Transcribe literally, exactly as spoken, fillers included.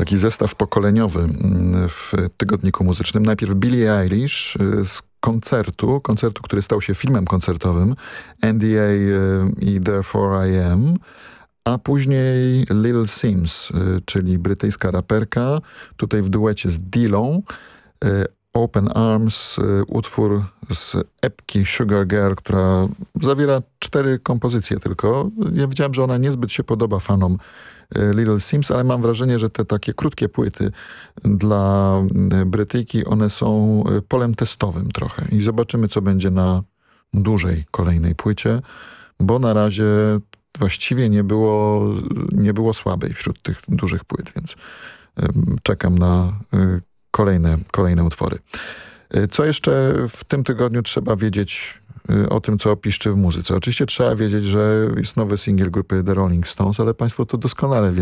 taki zestaw pokoleniowy w tygodniku muzycznym. Najpierw Billie Eilish z koncertu, koncertu, który stał się filmem koncertowym, N D A i Therefore I Am, a później Lil Sims, czyli brytyjska raperka, tutaj w duecie z Dillą, Open Arms, utwór z epki Sugar Girl, która zawiera cztery kompozycje tylko. Ja wiedziałem, że ona niezbyt się podoba fanom Little Sims, ale mam wrażenie, że te takie krótkie płyty dla Brytyjki, one są polem testowym trochę. I zobaczymy, co będzie na dużej kolejnej płycie, bo na razie właściwie nie było, nie było słabej wśród tych dużych płyt, więc czekam na kolejne, kolejne utwory. Co jeszcze w tym tygodniu trzeba wiedzieć o tym, co piszczy w muzyce? Oczywiście trzeba wiedzieć, że jest nowy singiel grupy The Rolling Stones, ale państwo to doskonale wiedzą.